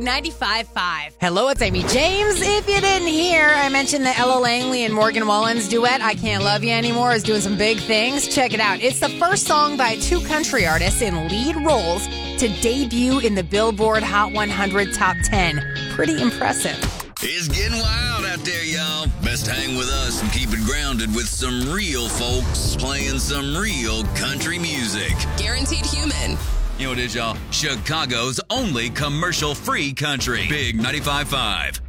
95.5. Hello, it's Amy James. If you didn't hear, I mentioned that Ella Langley and Morgan Wallen's duet, I Can't Love You Anymore, is doing some big things. Check it out. It's the first song by two country artists in lead roles to debut in the Billboard Hot 100 Top 10. Pretty impressive. It's getting wild out there, y'all. Best hang with us and keep it grounded with some real folks playing some real country music. Guaranteed human. You know what it is, y'all? Chicago's only commercial-free country. Big 95.5.